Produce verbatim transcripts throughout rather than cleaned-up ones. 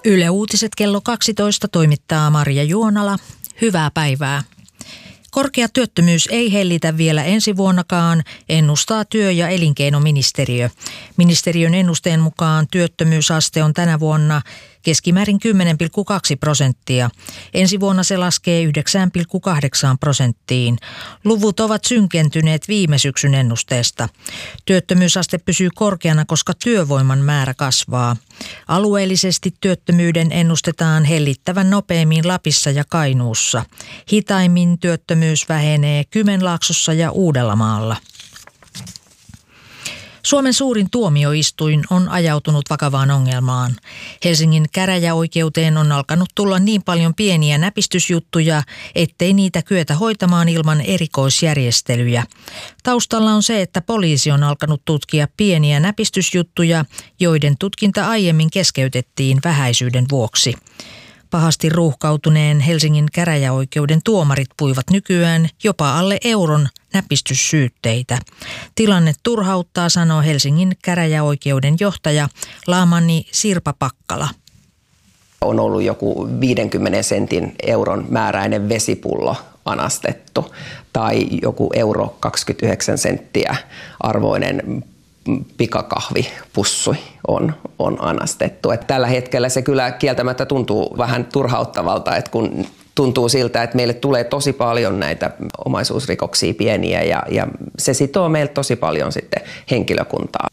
Yle Uutiset kello kaksitoista toimittaa Marja Juonala. Hyvää päivää. Korkea työttömyys ei hellitä vielä ensi vuonnakaan, ennustaa työ- ja elinkeinoministeriö. Ministeriön ennusteen mukaan työttömyysaste on tänä vuonna keskimäärin kymmenen pilkku kaksi prosenttia. Ensi vuonna se laskee yhdeksän pilkku kahdeksan prosenttiin. Luvut ovat synkentyneet viime syksyn ennusteesta. Työttömyysaste pysyy korkeana, koska työvoiman määrä kasvaa. Alueellisesti työttömyyden ennustetaan hellittävän nopeammin Lapissa ja Kainuussa. Hitaimmin työttömyys vähenee Kymenlaaksossa ja Uudellamaalla. Suomen suurin tuomioistuin on ajautunut vakavaan ongelmaan. Helsingin käräjäoikeuteen on alkanut tulla niin paljon pieniä näpistysjuttuja, ettei niitä kyetä hoitamaan ilman erikoisjärjestelyjä. Taustalla on se, että poliisi on alkanut tutkia pieniä näpistysjuttuja, joiden tutkinta aiemmin keskeytettiin vähäisyyden vuoksi. Pahasti ruuhkautuneen Helsingin käräjäoikeuden tuomarit puivat nykyään jopa alle euron näpistyssyytteitä. Tilanne turhauttaa, sanoo Helsingin käräjäoikeuden johtaja laamanni Sirpa Pakkala. On ollut joku viidenkymmenen sentin euron määräinen vesipullo anastettu tai joku euro kaksikymmentäyhdeksän senttiä arvoinen pikakahvipussi on, on anastettu. Et tällä hetkellä se kyllä kieltämättä tuntuu vähän turhauttavalta, että kun tuntuu siltä, että meille tulee tosi paljon näitä omaisuusrikoksia pieniä ja, ja se sitoo meiltä tosi paljon sitten henkilökuntaa.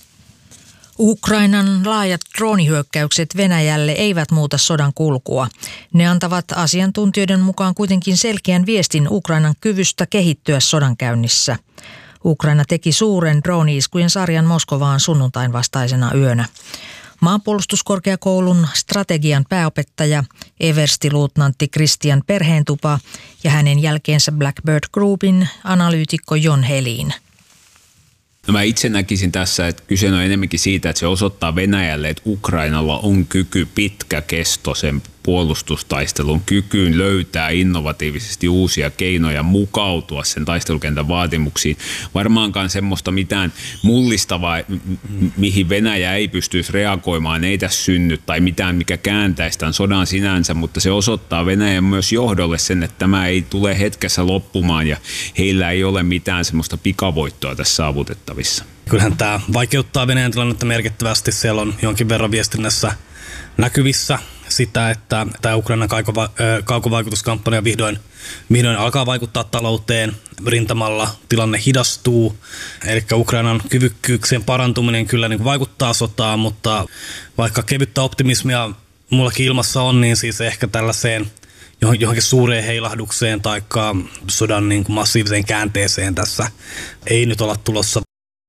Ukrainan laajat droonihyökkäykset Venäjälle eivät muuta sodan kulkua. Ne antavat asiantuntijoiden mukaan kuitenkin selkeän viestin Ukrainan kyvystä kehittyä sodankäynnissä. Ukraina teki suuren drooni-iskujen sarjan Moskovaan sunnuntain vastaisena yönä. Maanpuolustuskorkeakoulun strategian pääopettaja everstiluutnantti Christian Perheentupa ja hänen jälkeensä Blackbird Groupin analyytikko Jon Helin. No mä itse näkisin tässä, että kyse on enemmänkin siitä, että se osoittaa Venäjälle, että Ukrainalla on kyky pitkäkestoisen puolustustaistelun kykyyn löytää innovatiivisesti uusia keinoja mukautua sen taistelukentän vaatimuksiin. Varmaankaan semmoista mitään mullistavaa, mihin Venäjä ei pystyisi reagoimaan, ei tässä synny tai mitään, mikä kääntäisi tämän sodan sinänsä, mutta se osoittaa Venäjän myös johdolle sen, että tämä ei tule hetkessä loppumaan ja heillä ei ole mitään semmoista pikavoittoa tässä saavutettavissa. Kyllähän tämä vaikeuttaa Venäjän tilannetta merkittävästi. Siellä on jonkin verran viestinnässä näkyvissä sitä, että tämä Ukrainan kaukovaikutuskampanja vihdoin, vihdoin alkaa vaikuttaa talouteen rintamalla. Tilanne hidastuu, eli Ukrainan kyvykkyyksien parantuminen kyllä niin kuin vaikuttaa sotaan, mutta vaikka kevyttä optimismia mullakin ilmassa on, niin siis ehkä tällaiseen johonkin suureen heilahdukseen tai sodan niin kuin massiiviseen käänteeseen tässä ei nyt olla tulossa.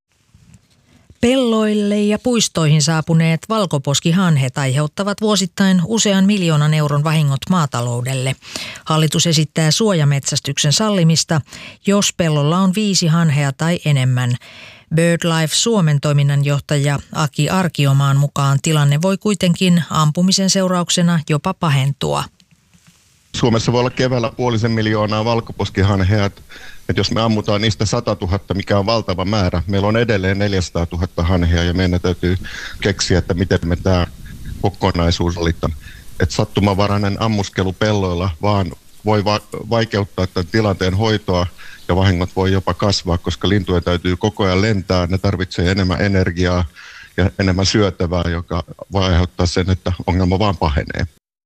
Pelloille ja puistoihin saapuneet valkoposkihanhet aiheuttavat vuosittain usean miljoonan euron vahingot maataloudelle. Hallitus esittää suojametsästyksen sallimista, jos pellolla on viisi hanhea tai enemmän. BirdLife Suomen toiminnanjohtaja Aki Arkiomaan mukaan tilanne voi kuitenkin ampumisen seurauksena jopa pahentua. Suomessa voi olla keväällä puolisen miljoonaa valkoposkihanhea, että jos me ammutaan niistä sata tuhatta, mikä on valtava määrä, meillä on edelleen neljäsataa tuhatta hanhea ja meidän täytyy keksiä, että miten me tämä kokonaisuus valitaan. Että sattumavarainen ammuskelu pelloilla vaan voi va- vaikeuttaa tämän tilanteen hoitoa ja vahingot voi jopa kasvaa, koska lintuja täytyy koko ajan lentää, ne tarvitsee enemmän energiaa ja enemmän syötävää, joka voi aiheuttaa sen, että ongelma vaan pahenee.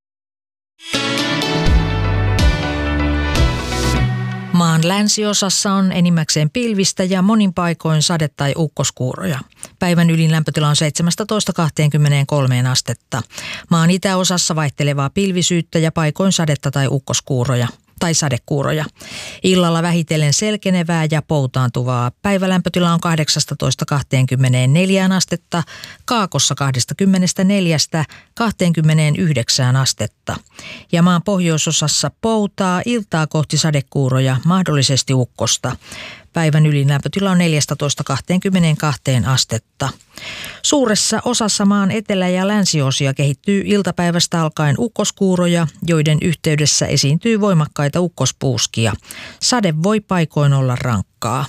Maan länsiosassa on enimmäkseen pilvistä ja monin paikoin sade- tai ukkoskuuroja. Päivän ylin lämpötila on seitsemästätoista kaksikymmentäkolme astetta. Maan itäosassa vaihtelevaa pilvisyyttä ja paikoin sadetta tai ukkoskuuroja tai sadekuuroja. Illalla vähitellen selkenevää ja poutaantuvaa. Päivälämpötila on kahdeksastatoista kaksikymmentäneljä astetta, Kaakossa kaksikymmentäneljä kaksikymmentäyhdeksän astetta. Ja maan pohjoisosassa poutaa, iltaa kohti sadekuuroja, mahdollisesti ukkosta. Päivän ylin lämpötila on neljästätoista kaksikymmentäkaksi astetta. Suuressa osassa maan etelä- ja länsiosia kehittyy iltapäivästä alkaen ukkoskuuroja, joiden yhteydessä esiintyy voimakkaita ukkospuuskia. Sade voi paikoin olla rankkaa.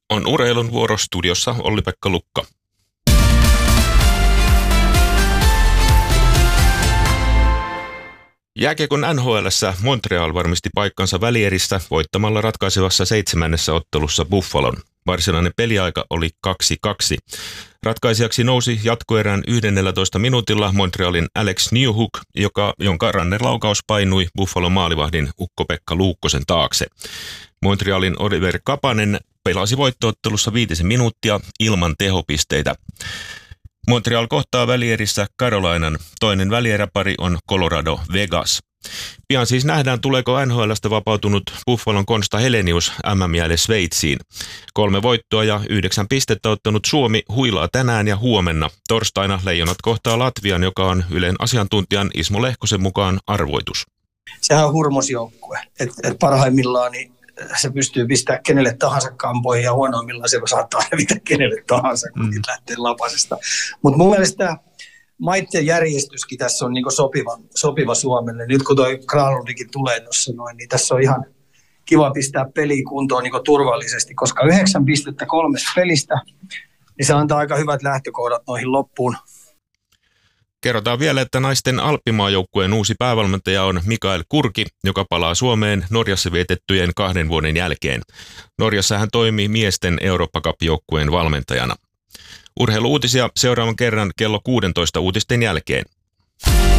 On urheilun vuoro, studiossa Olli-Pekka Lukka. Jääkiekon N H L:ssä Montreal varmisti paikkansa välierissä voittamalla ratkaisevassa seitsemännessä ottelussa Buffalon. Varsinainen peliaika oli kaksi kaksi. Ratkaisijaksi nousi jatkoerän yhdennellätoista minuutilla Montrealin Alex Newhook, joka, jonka rannerlaukaus painui Buffalon maalivahdin Ukko-Pekka Luukkosen taakse. Montrealin Oliver Kapanen pelasi voittoottelussa viitisen minuuttia ilman tehopisteitä. Montreal kohtaa välierissä Carolinan. Toinen välieräpari on Colorado Vegas. Pian siis nähdään, tuleeko N H L:stä vapautunut Buffalon Konsta Helenius M M:lle Sveitsiin. Kolme voittoa ja yhdeksän pistettä ottanut Suomi huilaa tänään ja huomenna. Torstaina Leijonat kohtaa Latvian, joka on Ylen asiantuntijan Ismo Lehkosen mukaan arvoitus. Sehän on hurmosjoukkue. Et, et parhaimmillaan niin se pystyy pistämään kenelle tahansa kampoihin ja huonoimmillaan se saattaa hävitä kenelle tahansa, kun mm. lähtee lapasesta. Mutta mun mielestä maitten järjestyskin tässä on niinku sopiva, sopiva Suomelle. Nyt kun toi Granlundikin tulee tuossa noin, niin tässä on ihan kiva pistää peliä kuntoon niinku turvallisesti, koska yhdeksän pistettä kolmesta pelistä, niin se antaa aika hyvät lähtökohdat noihin loppuun. Kerrotaan vielä, että naisten alppimaajoukkueen uusi päävalmentaja on Mikael Kurki, joka palaa Suomeen Norjassa vietettyjen kahden vuoden jälkeen. Norjassa hän toimii miesten Eurooppa Cup-joukkueen valmentajana. Urheilu-uutisia seuraavan kerran kello kuusitoista uutisten jälkeen.